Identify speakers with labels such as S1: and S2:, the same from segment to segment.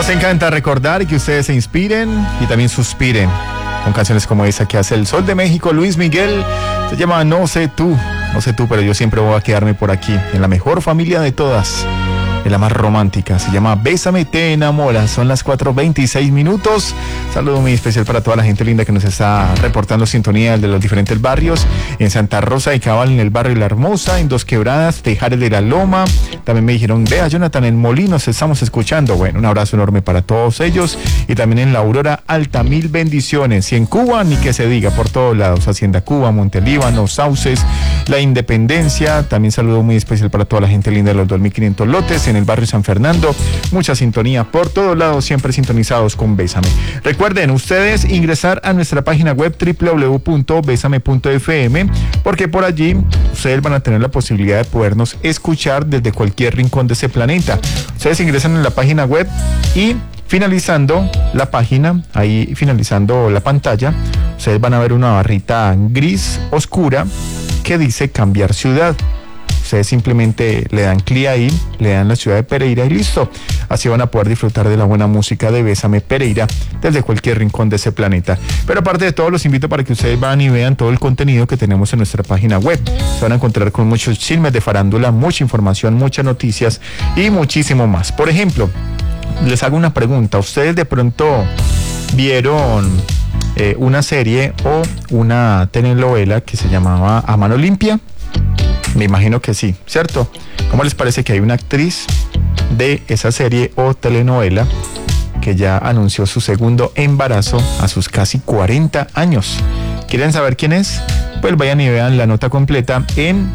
S1: Nos encanta recordar y que ustedes se inspiren y también suspiren con canciones como esa que hace el Sol de México, Luis Miguel. Se llama No sé tú, pero yo siempre voy a quedarme por aquí, en la mejor familia de todas, en la más romántica. Se llama Bésame, te enamora. Son las 4:26. Saludo muy especial para toda la gente linda que nos está reportando sintonía de los diferentes barrios. En Santa Rosa de Cabal, en el barrio La Hermosa, en Dos Quebradas, Tejares de la Loma. También me dijeron, vea Jonathan, en Molinos estamos escuchando. Bueno, un abrazo enorme para todos ellos. Y también en La Aurora Alta, mil bendiciones. Y en Cuba, ni que se diga, por todos lados. Hacienda Cuba, Montelíbano, Sauces, La Independencia. También saludo muy especial para toda la gente linda de los 2500 lotes. En el barrio San Fernando, mucha sintonía por todos lados, siempre sintonizados con Bésame. Recuerden ustedes ingresar a nuestra página web www.besame.fm, porque por allí ustedes van a tener la posibilidad de podernos escuchar desde cualquier rincón de ese planeta. Ustedes ingresan en la página web y finalizando la página, ahí finalizando la pantalla, ustedes van a ver una barrita gris oscura que dice cambiar ciudad. Ustedes simplemente le dan clic ahí, le dan la ciudad de Pereira y listo. Así van a poder disfrutar de la buena música de Bésame Pereira desde cualquier rincón de ese planeta. Pero aparte de todo, los invito para que ustedes van y vean todo el contenido que tenemos en nuestra página web. Se van a encontrar con muchos chismes de farándula, mucha información, muchas noticias y muchísimo más. Por ejemplo, les hago una pregunta. ¿Ustedes de pronto vieron una serie o una telenovela que se llamaba A Mano Limpia? Me imagino que sí, ¿cierto? ¿Cómo les parece que hay una actriz de esa serie o telenovela que ya anunció su segundo embarazo a sus casi 40 años? ¿Quieren saber quién es? Pues vayan y vean la nota completa en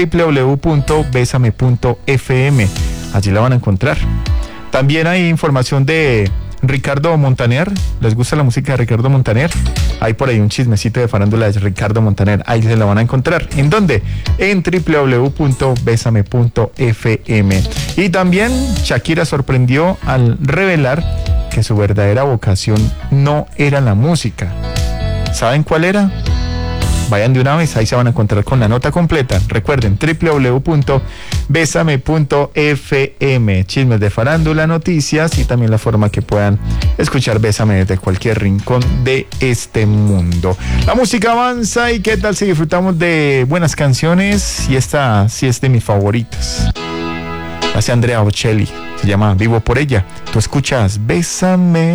S1: www.besame.fm. Allí la van a encontrar. También hay información de Ricardo Montaner. ¿Les gusta la música de Ricardo Montaner? Hay por ahí un chismecito de farándula de Ricardo Montaner. Ahí se la van a encontrar. ¿En dónde? En www.besame.fm. Y también Shakira sorprendió al revelar que su verdadera vocación no era la música. ¿Saben cuál era? Vayan de una vez, ahí se van a encontrar con la nota completa. Recuerden, www.besame.fm. Chismes de farándula, noticias y también la forma que puedan escuchar Bésame desde cualquier rincón de este mundo. La música avanza y qué tal si disfrutamos de buenas canciones, y esta sí es de mis favoritas. Hace Andrea Bocelli, se llama Vivo por ella. Tú escuchas Bésame.